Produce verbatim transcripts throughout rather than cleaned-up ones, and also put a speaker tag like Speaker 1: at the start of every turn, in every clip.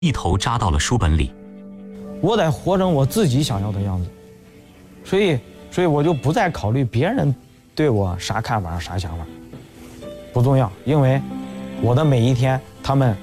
Speaker 1: 一头扎到了书本里。
Speaker 2: 我得活成我自己想要的样子，所以，所以我就不再考虑别人对我啥看法、啥想法，不重要，因为我的每一天，他们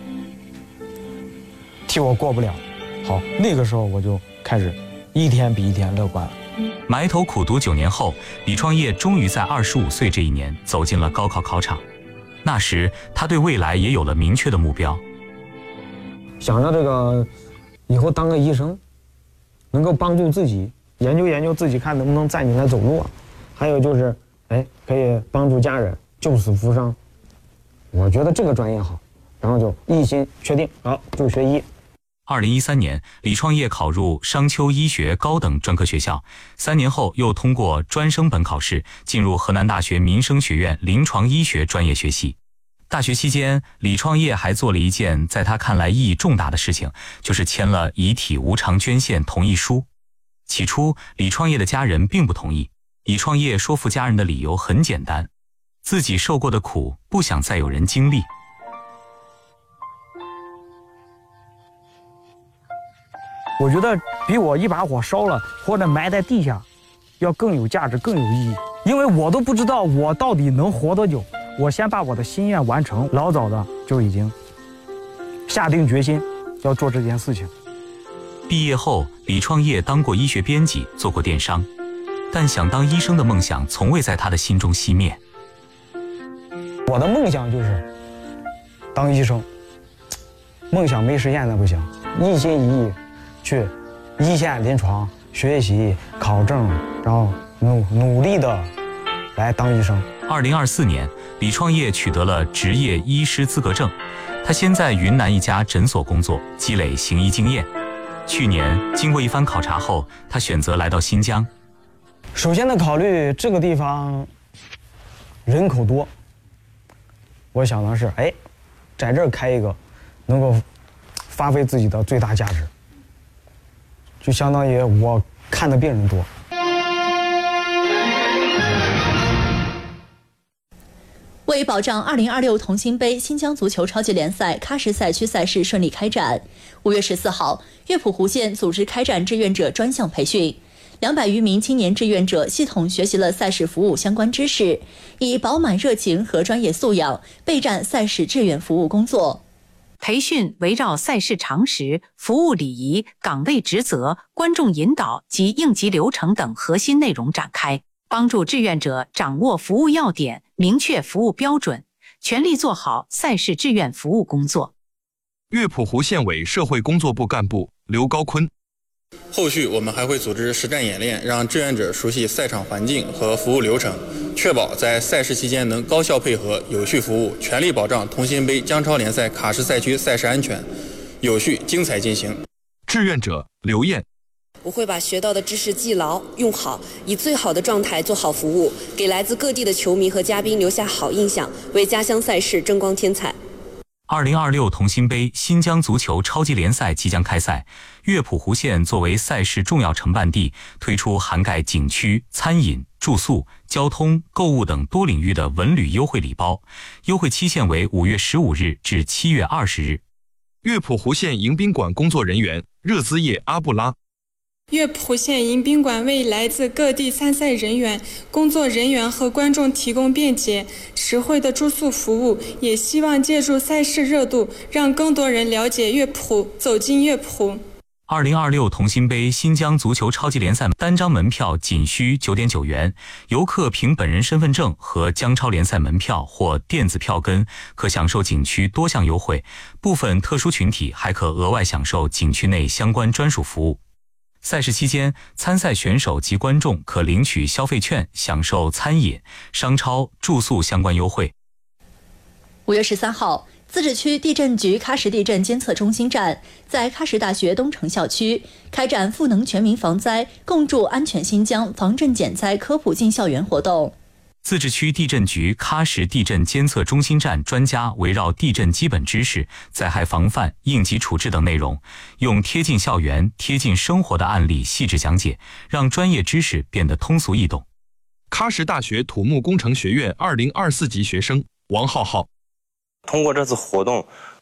Speaker 2: 替我过不了。好，那个时候我就开始一天比一天乐观了。
Speaker 1: 埋头苦读九年后，李创业终于在二十五岁这一年走进了高考考场。那时，他对未来也有了明确的目标，
Speaker 2: 想着这个以后当个医生，能够帮助自己研究研究自己，看能不能站起来走路啊。还有就是，哎，可以帮助家人救死扶伤。我觉得这个专业好，然后就一心确定，好就学医。
Speaker 1: 二零一三年，李创业考入商丘医学高等专科学校，三年后又通过专升本考试，进入河南大学民生学院临床医学专业学习。大学期间，李创业还做了一件在他看来意义重大的事情，就是签了遗体无偿捐献同意书。起初，李创业的家人并不同意。李创业说服家人的理由很简单，自己受过的苦，不想再有人经历。
Speaker 2: 我觉得比我一把火烧了或者埋在地下要更有价值，更有意义。因为我都不知道我到底能活多久，我先把我的心愿完成，老早的就已经下定决心要做这件事情。
Speaker 1: 毕业后，李创业当过医学编辑，做过电商，但想当医生的梦想从未在他的心中熄灭。
Speaker 2: 我的梦想就是当医生，梦想没实现那不行，一心一意去一线临床学习考证，然后努努力的来当医生。
Speaker 1: 二零二四年，李创业取得了执业医师资格证。他先在云南一家诊所工作，积累行医经验。去年，经过一番考察后，他选择来到新疆。
Speaker 2: 首先的考虑，这个地方人口多，我想的是，哎，在这儿开一个，能够发挥自己的最大价值。就相当于我看的病人多。
Speaker 3: 为保障二零二六同心杯新疆足球超级联赛喀什赛区赛事顺利开展，五月十四号，乐浦湖县组织开展志愿者专项培训，两百余名青年志愿者系统学习了赛事服务相关知识，以饱满热情和专业素养备战赛事志愿服务工作。
Speaker 4: 培训围绕赛事常识、服务礼仪、岗位职责、观众引导及应急流程等核心内容展开，帮助志愿者掌握服务要点，明确服务标准，全力做好赛事志愿服务工作。
Speaker 5: 乐浦湖县委社会工作部干部刘高坤。
Speaker 6: 后续我们还会组织实战演练，让志愿者熟悉赛场环境和服务流程，确保在赛事期间能高效配合、有序服务，全力保障同心杯江超联赛喀什赛区赛事安全，有序精彩进行。
Speaker 5: 志愿者刘艳。
Speaker 7: 我会把学到的知识记牢用好，以最好的状态做好服务，给来自各地的球迷和嘉宾留下好印象，为家乡赛事争光添彩。
Speaker 1: 二零二六同心杯新疆足球超级联赛即将开赛，乐浦湖县作为赛事重要承办地，推出涵盖景区、餐饮、住宿、交通、购物等多领域的文旅优惠礼包，优惠期限为五月十五日至七月二十日。
Speaker 5: 乐浦湖县迎宾馆工作人员热孜叶阿布拉。
Speaker 8: 乐浦县迎宾馆为来自各地参赛人员、工作人员和观众提供便捷、实惠的住宿服务，也希望借助赛事热度，让更多人了解乐浦，走进乐浦。
Speaker 1: 二零二六同心杯新疆足球超级联赛单张门票仅需九点九元，游客凭本人身份证和江超联赛门票或电子票根，可享受景区多项优惠，部分特殊群体还可额外享受景区内相关专属服务。赛事期间，参赛选手及观众可领取消费券，享受餐饮、商超、住宿相关优惠。
Speaker 3: 五月十三号，自治区地震局喀什地震监测中心站在喀什大学东城校区开展赋能全民防灾、共筑安全新疆防震减灾科普进校园活动。
Speaker 1: 自治区地震局喀什地震监测中心站专家围绕地震基本知识、灾害防范、应急处置等内容，用贴近校园、贴近生活的案例细致讲解，让专业知识变得通俗易懂。
Speaker 5: 喀什大学土木工程学院二零二四级学生王浩浩。
Speaker 9: 通过这次活动，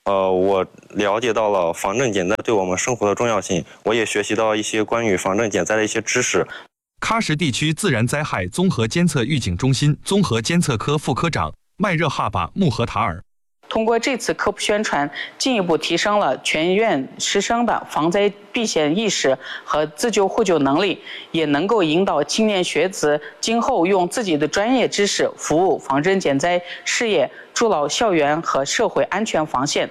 Speaker 9: 呃，我了解到了防震减灾对我们生活的重要性，我也学习到一些关于防震减灾的一些知识。
Speaker 5: 喀什地区自然灾害综合监测预警中心综合监测科副科长麦热哈巴穆合塔尔。
Speaker 10: 通过这次科普宣传，进一步提升了全院师生的防灾避险意识和自救互救能力，也能够引导青年学子今后用自己的专业知识服务防震减灾事业，筑牢校园和社会安全防线。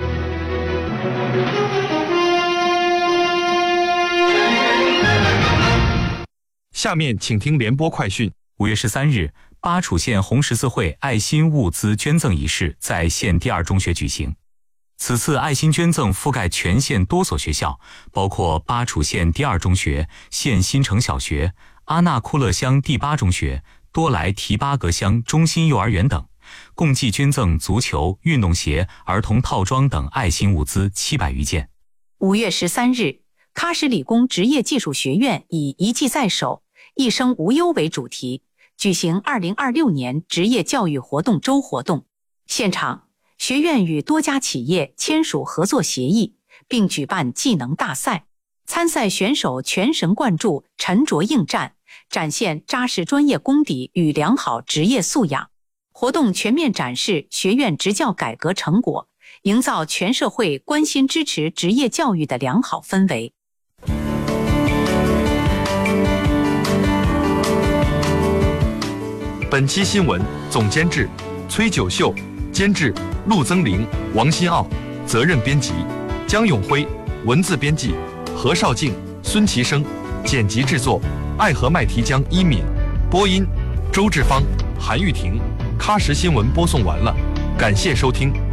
Speaker 5: 下面请听联播快讯。
Speaker 1: 五月十三日，巴楚县红十字会爱心物资捐赠仪式在县第二中学举行。此次爱心捐赠覆盖全县多所学校，包括巴楚县第二中学、县新城小学、阿纳库勒乡第八中学、多莱提巴格乡中心幼儿园等，共计捐赠足球、运动鞋、儿童套装等爱心物资七百余件。
Speaker 4: 五月十三日，喀什理工职业技术学院以一技在手，一生无忧为主题，举行二零二六年职业教育活动周活动。现场，学院与多家企业签署合作协议，并举办技能大赛。参赛选手全神贯注、沉着应战，展现扎实专业功底与良好职业素养。活动全面展示学院职教改革成果，营造全社会关心支持职业教育的良好氛围。
Speaker 5: 本期新闻总监制崔九秀，监制陆增玲、王新奥，责任编辑江永辉，文字编辑何少静、孙其生，剪辑制作爱和麦提江一敏，播音周志芳、韩玉婷。喀什新闻播送完了，感谢收听。